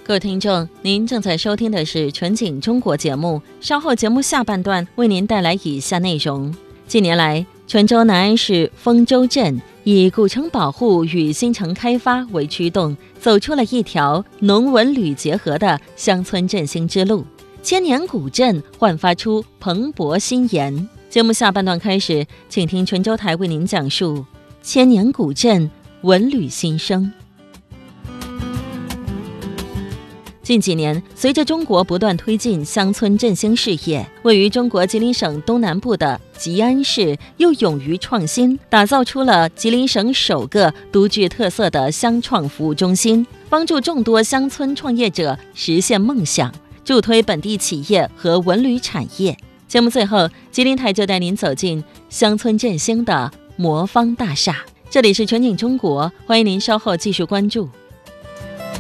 各位听众，您正在收听的是纯景中国节目，稍后节目下半段为您带来以下内容。近年来，泉州南安市丰州镇以古城保护与新城开发为驱动，走出了一条农文旅结合的乡村振兴之路，千年古镇焕发出蓬勃新颜。节目下半段开始，请听泉州台为您讲述千年古镇文旅新生。近几年，随着中国不断推进乡村振兴事业，位于中国吉林省东南部的吉安市又勇于创新，打造出了吉林省首个独具特色的乡创服务中心，帮助众多乡村创业者实现梦想，助推本地企业和文旅产业。节目最后，吉林台就带您走进乡村振兴的魔方大厦。这里是纯景中国，欢迎您稍后继续关注。